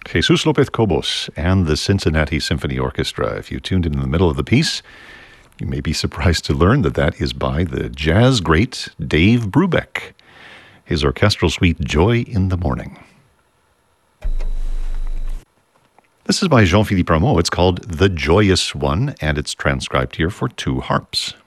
Jesus Lopez Cobos and the Cincinnati Symphony Orchestra. If you tuned in the middle of the piece, you may be surprised to learn that that is by the jazz great Dave Brubeck, his orchestral suite Joy in the Morning. This is by Jean-Philippe Rameau. It's called The Joyous One, and it's transcribed here for two harps.